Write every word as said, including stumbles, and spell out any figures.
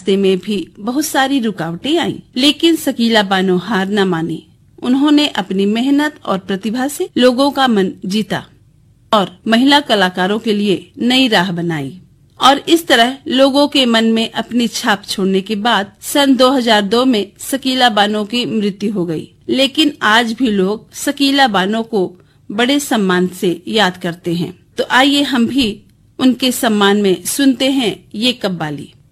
रास्ते में भी बहुत सारी रुकावटें आईं, लेकिन शकीला बानो हार न मानी। उन्होंने अपनी मेहनत और प्रतिभा से लोगों का मन जीता और महिला कलाकारों के लिए नई राह बनाई और इस तरह लोगों के मन में अपनी छाप छोड़ने के बाद सन दो हज़ार दो में शकीला बानो की मृत्यु हो गई। लेकिन आज भी लोग शकीला बानो को बड़े सम्मान से याद करते हैं। तो आइए हम भी उनके सम्मान में सुनते हैं ये कव्वाली।